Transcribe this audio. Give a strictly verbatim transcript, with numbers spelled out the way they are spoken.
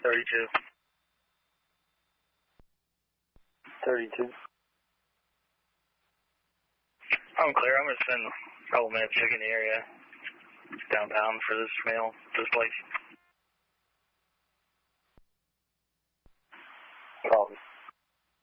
thirty-two. thirty-two. I'm clear. I'm going to spend a couple minutes checking the area downtown for this mail, this place.